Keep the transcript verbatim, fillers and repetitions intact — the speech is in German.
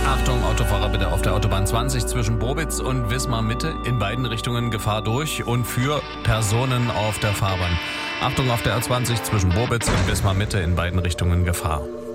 Achtung, Autofahrer bitte auf der Autobahn zwanzig zwischen Bobitz und Wismar Mitte in beiden Richtungen Gefahr durch und für Personen auf der Fahrbahn. Achtung auf der A zwanzig zwischen Bobitz und Wismar Mitte in beiden Richtungen Gefahr.